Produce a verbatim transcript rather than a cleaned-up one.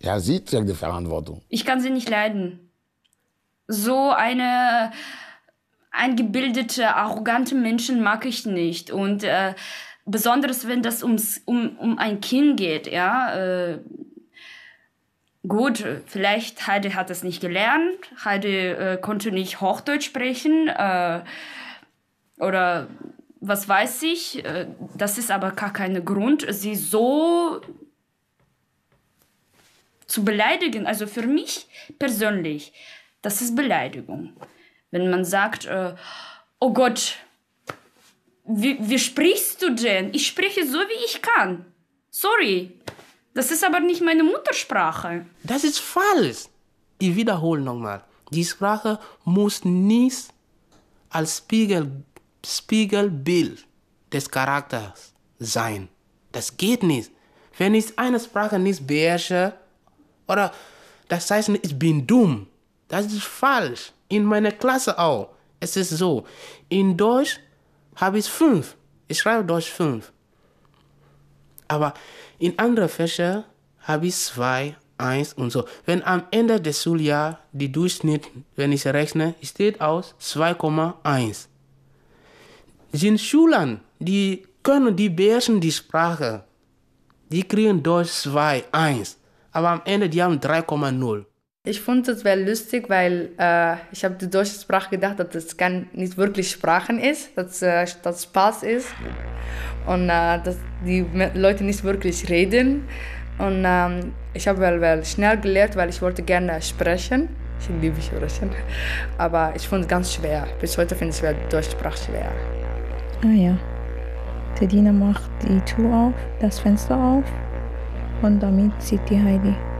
Ja, sie trägt die Verantwortung. Ich kann sie nicht leiden. So eine eingebildete, arrogante Menschen mag ich nicht. Und äh, besonders, wenn das ums, um, um ein Kind geht, ja. Äh, gut, vielleicht Heidi hat es nicht gelernt. Heidi äh, konnte nicht Hochdeutsch sprechen. Äh, oder was weiß ich. Äh, das ist aber gar kein Grund, sie so zu beleidigen. Also für mich persönlich, das ist Beleidigung. Wenn man sagt, äh, oh Gott, wie, wie sprichst du denn? Ich spreche so, wie ich kann. Sorry, das ist aber nicht meine Muttersprache. Das ist falsch. Ich wiederhole nochmal. Die Sprache muss nicht als Spiegel, Spiegelbild des Charakters sein. Das geht nicht. Wenn ich eine Sprache nicht beherrsche, oder das heißt, ich bin dumm. Das ist falsch. In meiner Klasse auch. Es ist so. In Deutsch habe ich fünf. Ich schreibe Deutsch fünf. Aber in anderen Fächern habe ich zwei, eins und so. Wenn am Ende des Schuljahres die Durchschnitt, wenn ich rechne, steht aus zwei Komma eins. Sind Schulen, die können, die beherrschen die Sprache. Die kriegen Deutsch zwei, eins. Aber am Ende, die haben drei Komma null. Ich fand es sehr lustig, weil äh, ich habe die deutsche Sprache gedacht, dass das kann nicht wirklich Sprachen ist, dass äh, das Spaß ist und äh, dass die Leute nicht wirklich reden. Und ähm, ich habe well, well schnell gelernt, weil ich wollte gerne sprechen. Ich liebe sprechen, aber ich fand es ganz schwer. Bis heute finde ich die deutsche Sprache schwer. Ah ja, der Diener macht die Tür auf, das Fenster auf und damit sieht die Heidi